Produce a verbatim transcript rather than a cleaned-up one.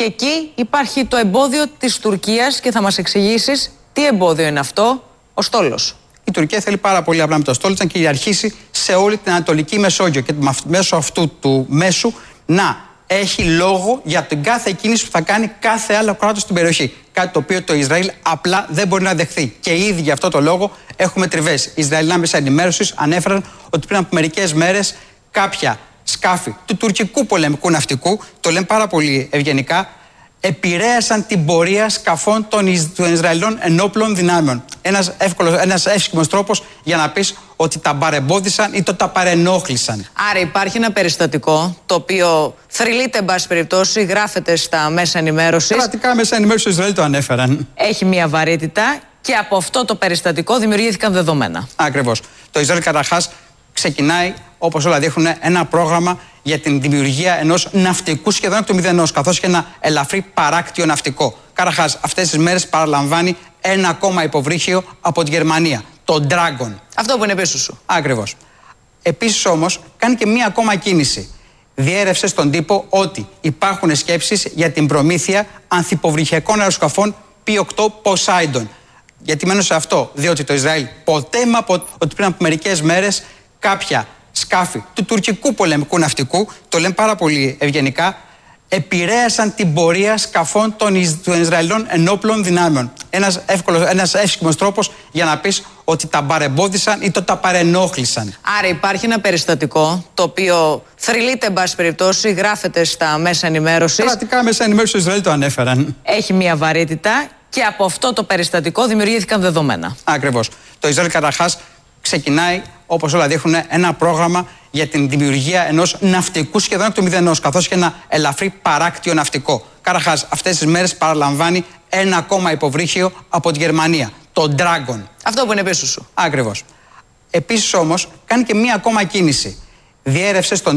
Και εκεί υπάρχει το εμπόδιο της Τουρκίας και θα μας εξηγήσεις τι εμπόδιο είναι αυτό, ο στόλος. Η Τουρκία θέλει πάρα πολύ απλά με το στόλο να κυριαρχήσει σε όλη την Ανατολική Μεσόγειο και μέσω αυτού του μέσου να έχει λόγο για την κάθε κίνηση που θα κάνει κάθε άλλο κράτος στην περιοχή. Κάτι το οποίο το Ισραήλ απλά δεν μπορεί να δεχθεί. Και ήδη για αυτό το λόγο έχουμε τριβές. Οι Ισραηλινά μέσα ενημέρωσης ανέφεραν ότι πριν από μερικές μέρες κάποια σκάφη του τουρκικού πολεμικού ναυτικού, το λένε πάρα πολύ ευγενικά, επηρέασαν την πορεία σκαφών των, Ισ... των Ισραηλινών ενόπλων δυνάμεων. Ένας, εύκολος, ένας εύκολος τρόπος για να πεις ότι τα παρεμπόδισαν ή το τα παρενόχλησαν. Άρα υπάρχει ένα περιστατικό το οποίο θρυλείται, εν πάση περιπτώσει, γράφεται στα μέσα ενημέρωσης. Κρατικά μέσα ενημέρωσης του Ισραήλ το ανέφεραν. Έχει μια βαρύτητα και από αυτό το περιστατικό δημιουργήθηκαν δεδομένα. Ακριβώς. Το Ισραήλ καταρχάς ξεκινάει, όπως όλα δείχνουν, ένα πρόγραμμα για την δημιουργία ενός ναυτικού σχεδόν εκ του μηδενός, καθώς και ένα ελαφρύ παράκτιο ναυτικό. Καταρχάς, αυτές τις μέρες παραλαμβάνει ένα ακόμα υποβρύχιο από τη Γερμανία, το Dragon. Αυτό που είναι πίσω σου. Ακριβώς. Επίσης όμως, κάνει και μία ακόμα κίνηση. Διέρευσε στον τύπο ότι υπάρχουν σκέψεις για την προμήθεια ανθυποβρυχιακών αεροσκαφών πι οκτώ Poseidon. Γιατί μένω σε αυτό, διότι το Ισραήλ ποτέ μα ποτέ, ότι πριν από μερικές μέρες κάποια σκάφη του τουρκικού πολεμικού ναυτικού, το λένε πάρα πολύ ευγενικά, επηρέασαν την πορεία σκαφών των, Ισ... των Ισραηλινών ενόπλων δυνάμεων. Ένας εύκολος, ένας εύκολος τρόπος για να πεις ότι τα παρεμπόδισαν ή το τα παρενόχλησαν. Άρα υπάρχει ένα περιστατικό το οποίο θρυλείται, εν πάση περιπτώσει, γράφεται στα μέσα ενημέρωσης. Κρατικά μέσα ενημέρωσης του Ισραήλ το ανέφεραν. Έχει μια βαρύτητα και από αυτό το περιστατικό δημιουργήθηκαν δεδομένα. Ακριβώς. Το Ισραήλ καταρχάς ξεκινάει, όπως όλα δείχνουν, ένα πρόγραμμα για την δημιουργία ενός ναυτικού σχεδόν εκ του μηδενός, καθώς και ένα ελαφρύ παράκτιο ναυτικό. Καταρχάς, αυτές τις μέρες παραλαμβάνει ένα ακόμα υποβρύχιο από τη Γερμανία, το Dragon. Αυτό που είναι πίσω σου. Ακριβώς. Επίσης όμως, κάνει και μία ακόμα κίνηση. Διέρευσε στον